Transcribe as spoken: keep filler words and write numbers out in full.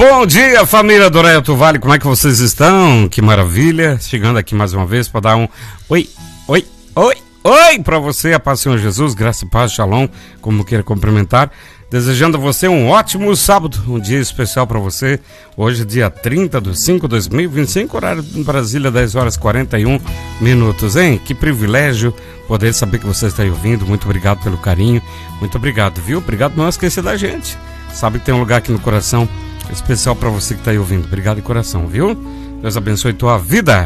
Bom dia, família do Reto Vale, como é que vocês estão? Que maravilha, chegando aqui mais uma vez para dar um oi, oi, oi, oi para você, a paz do Senhor Jesus, graça e paz, shalom, como queira cumprimentar, desejando a você um ótimo sábado, um dia especial para você, hoje dia trinta de cinco de dois mil e vinte e cinco, horário em Brasília, dez horas e quarenta e um minutos, hein? Que privilégio poder saber que você está aí ouvindo, muito obrigado pelo carinho, muito obrigado, viu? Obrigado por não esquecer da gente, sabe que tem um lugar aqui no coração especial para você que está aí ouvindo. Obrigado de coração, viu? Deus abençoe tua vida.